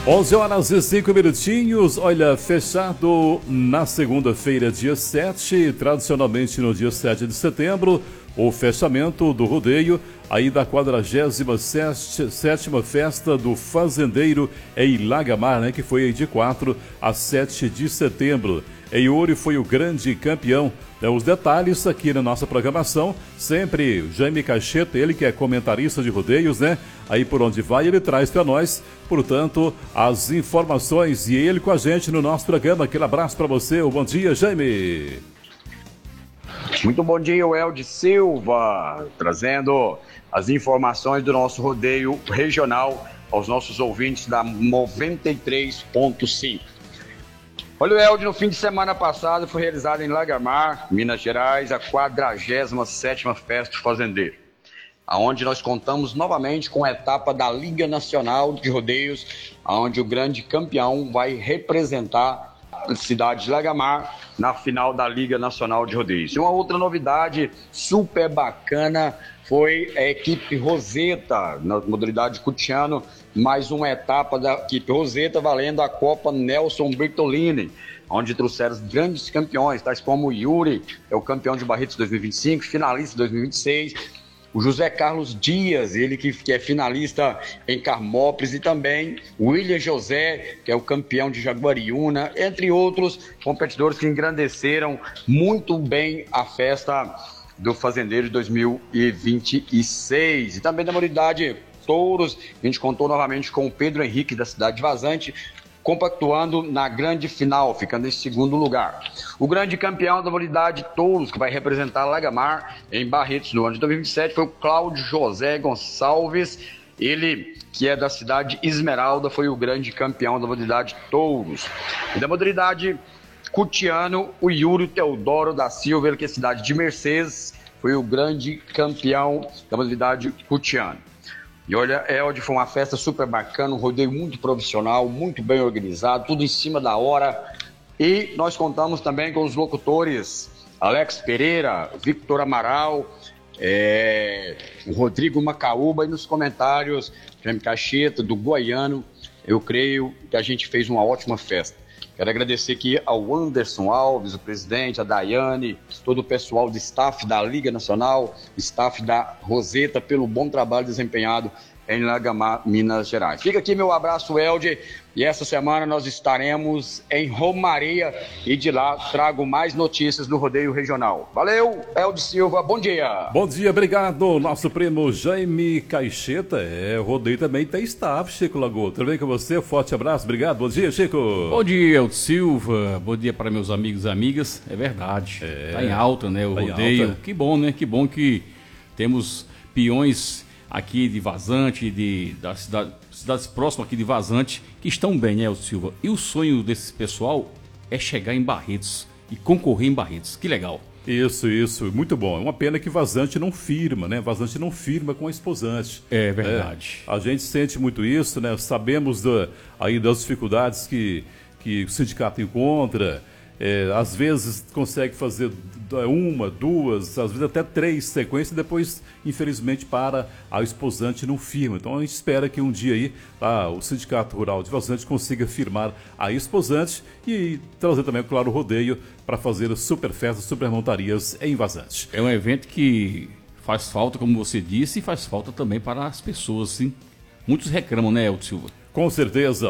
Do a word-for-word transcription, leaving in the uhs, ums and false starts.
onze horas e cinco minutinhos, olha, fechado na segunda-feira, dia sete, tradicionalmente no dia sete de setembro, o fechamento do rodeio, aí da quadragésima sétima festa do fazendeiro em Lagamar, né, que foi de quatro a sete de setembro. Eiuri foi o grande campeão. Né, os detalhes aqui na nossa programação, sempre Jaime Caixeta, ele que é comentarista de rodeios, né? Aí por onde vai, ele traz para nós, portanto, as informações, e ele com a gente no nosso programa. Aquele abraço para você, bom dia, Jaime. Muito bom dia, Weldy Silva, trazendo as informações do nosso rodeio regional aos nossos ouvintes da noventa e três ponto cinco. Olha, o Weldy, no fim de semana passado foi realizada em Lagamar, Minas Gerais, a quadragésima sétima Festa do Fazendeiro, onde nós contamos novamente com a etapa da Liga Nacional de Rodeios, onde o grande campeão vai representar a cidade de Lagamar na final da Liga Nacional de Rodeios. E uma outra novidade super bacana foi a equipe Roseta, na modalidade Cutiano, mais uma etapa da equipe Roseta valendo a Copa Nelson Bertolini, onde trouxeram grandes campeões, tais como o Yuri, é o campeão de Barretos dois mil e vinte e cinco, finalista dois mil e vinte e seis, o José Carlos Dias, ele que, que é finalista em Carmópolis, e também o William José, que é o campeão de Jaguariúna, entre outros competidores que engrandeceram muito bem a festa do Fazendeiro de dois mil e vinte e seis. E também da modalidade Touros, a gente contou novamente com o Pedro Henrique da cidade de Vazante, compactuando na grande final, ficando em segundo lugar. O grande campeão da modalidade Touros, que vai representar Lagamar em Barretos no ano de dois mil e vinte e sete, foi o Cláudio José Gonçalves, ele que é da cidade de Esmeralda, foi o grande campeão da modalidade Touros. E da modalidade Cutiano, o Yuri Teodoro da Silva, ele que é cidade de Mercedes, foi o grande campeão da modalidade Cutiano. E olha, Weldy, foi uma festa super bacana, um rodeio muito profissional, muito bem organizado, tudo em cima da hora. E nós contamos também com os locutores Alex Pereira, Victor Amaral, é, o Rodrigo Macaúba, e nos comentários, Jaime Caixeta, do Goiano. Eu creio que a gente fez uma ótima festa. Quero agradecer aqui ao Anderson Alves, o presidente, a Daiane, todo o pessoal do staff da Liga Nacional, staff da Roseta, pelo bom trabalho desempenhado em Lagamar, Minas Gerais. Fica aqui meu abraço, Weldy, e essa semana nós estaremos em Romaria e de lá trago mais notícias do rodeio regional. Valeu, Weldy Silva, bom dia. Bom dia, obrigado, nosso primo Jaime Caixeta. É, o rodeio também tem staff, Chico Lagoa. Tudo bem com você? Forte abraço, obrigado, bom dia, Chico. Bom dia, Weldy Silva, bom dia para meus amigos e amigas. É verdade, é, tá em alta, né, o tá rodeio. Que bom, né, que bom que temos peões aqui de Vazante, de, da cidade, cidades próximas aqui de Vazante, que estão bem, né, Weldy Silva? E o sonho desse pessoal é chegar em Barretos e concorrer em Barretos. Que legal. Isso, isso, muito bom. É uma pena que Vazante não firma, né? Vazante não firma com a esposante. É verdade. É, a gente sente muito isso, né? Sabemos da, aí das dificuldades que, que o sindicato encontra. É, às vezes consegue fazer uma, duas, às vezes até três sequências, e depois, infelizmente, para a esposante não firma. Então a gente espera que um dia aí ah, o Sindicato Rural de Vazante consiga firmar a esposante e trazer também, claro, o rodeio para fazer super festas, super montarias em Vazante. É um evento que faz falta, como você disse, e faz falta também para as pessoas, sim. Muitos reclamam, né, Weldy Silva? Com certeza.